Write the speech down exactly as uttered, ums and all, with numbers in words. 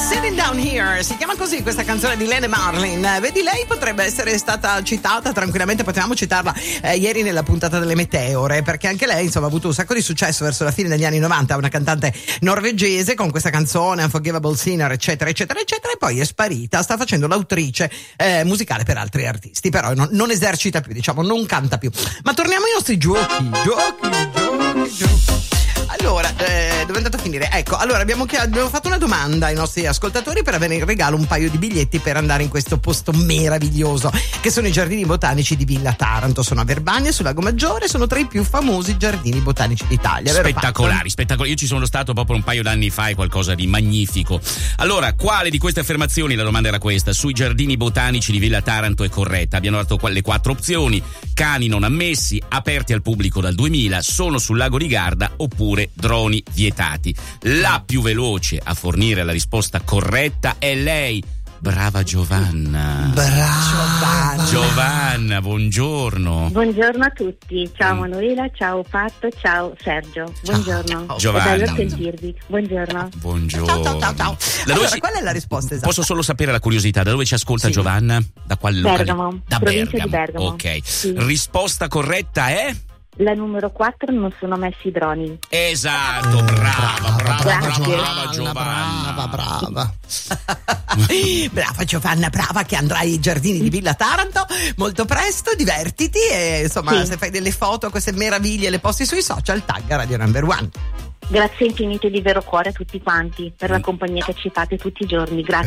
Sitting Down Here, si chiama così questa canzone di Lene Marlin. Vedi, lei potrebbe essere stata citata tranquillamente, potevamo citarla eh, ieri nella puntata delle Meteore, perché anche lei insomma ha avuto un sacco di successo verso la fine degli anni novanta, una cantante norvegese con questa canzone Unforgivable Sinner eccetera eccetera eccetera, e poi è sparita, sta facendo l'autrice eh, musicale per altri artisti, però non, non esercita più, diciamo, non canta più. Ma torniamo ai nostri giochi, giochi, giochi, giochi. Allora, eh, dove è andato a finire? Ecco, allora abbiamo, chied- abbiamo fatto una domanda ai nostri ascoltatori per avere in regalo un paio di biglietti per andare in questo posto meraviglioso che sono i giardini botanici di Villa Taranto. Sono a Verbania, sul Lago Maggiore, sono tra i più famosi giardini botanici d'Italia. Spettacolari, spettacolari. Io ci sono stato proprio un paio d'anni fa, è qualcosa di magnifico. Allora, quale di queste affermazioni, la domanda era questa, sui giardini botanici di Villa Taranto è corretta? Abbiamo dato le quattro opzioni: cani non ammessi, aperti al pubblico dal duemila, sono sul lago di Garda, oppure droni vietati. La più veloce a fornire la risposta corretta è lei. Brava Giovanna. Brava Giovanna, buongiorno. Buongiorno a tutti. Ciao mm. Manuela, ciao Pat, ciao Sergio. Buongiorno. Ciao. Giovanna. È bello sentirvi. Buongiorno. Buongiorno. Ciao ciao ciao, ciao. Allora, si... qual è la risposta esatta? Posso solo sapere la curiosità, da dove ci ascolta sì. Giovanna? Da quale località? Bergamo. Da provincia Bergamo. di Bergamo. Ok. Sì. Risposta corretta è? La numero quattro, non sono messi i droni. Esatto, brava, brava, brava, Grazie. brava Giovanna. Brava, brava. Brava Giovanna, brava, che andrai ai giardini di Villa Taranto molto presto, divertiti e insomma, sì. se fai delle foto, queste meraviglie le posti sui social, tagga Radio Number One. Grazie infinite di vero cuore a tutti quanti per la compagnia che ci fate tutti i giorni. Grazie.